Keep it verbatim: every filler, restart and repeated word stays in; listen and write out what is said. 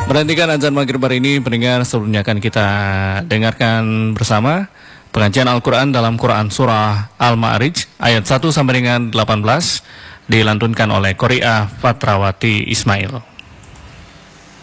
Berhentikan azan maghrib hari ini, pendengar, sebelumnya akan kita dengarkan bersama pengajian Al-Quran dalam Quran Surah Al-Ma'arij ayat satu sampai dengan delapan belas dilantunkan oleh Qori'ah Fatrawati Ismail.